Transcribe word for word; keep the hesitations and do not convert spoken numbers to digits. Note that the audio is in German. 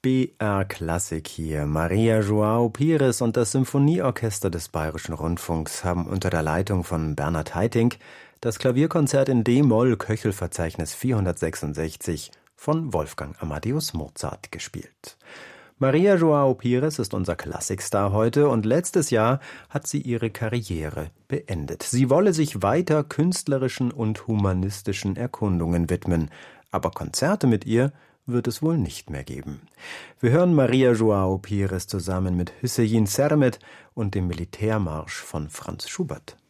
B R Klassik hier. Maria João Pires und das Symphonieorchester des Bayerischen Rundfunks haben unter der Leitung von Bernhard Haitink das Klavierkonzert in D-Moll Köchelverzeichnis vierhundertsechsundsechzig von Wolfgang Amadeus Mozart gespielt. Maria João Pires ist unser Klassikstar heute und letztes Jahr hat sie ihre Karriere beendet. Sie wolle sich weiter künstlerischen und humanistischen Erkundungen widmen, aber Konzerte mit ihr wird es wohl nicht mehr geben. Wir hören Maria João Pires zusammen mit Hüseyin Sermet und dem Militärmarsch von Franz Schubert.